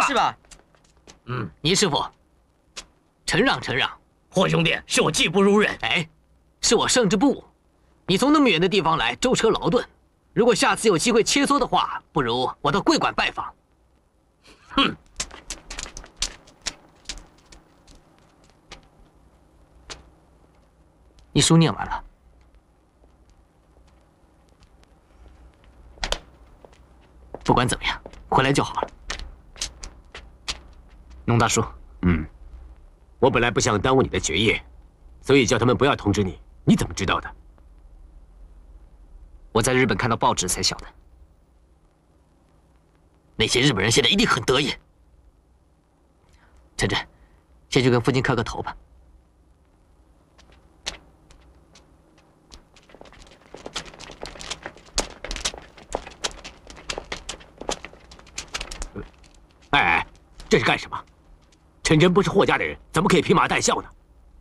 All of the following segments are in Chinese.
是吧？ 倪师傅，承让承让。 霍兄弟，是我技不如人。 哎，是我胜之不武。你从那么远的地方来，舟车劳顿。如果下次有机会切磋的话，不如我到会馆拜访。哼。你书念完了。不管怎么样，回来就好了。 农大叔， 我本来不想耽误你的学业，所以叫他们不要通知你。你怎么知道的？ 我在日本看到报纸才晓得。 那些日本人现在一定很得意。晨晨，先去跟父亲磕个头吧。 哎，这是干什么？陈真不是霍家的人，怎么可以披麻戴孝呢？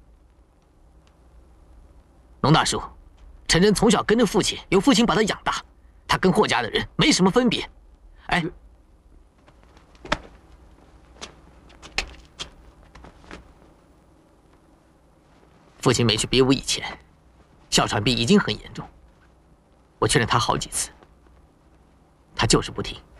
龙大叔，陈真从小跟着父亲，由父亲把他养大，他跟霍家的人没什么分别。哎，父亲没去别武以前，哮喘病已经很严重，我劝了他好几次，他就是不听。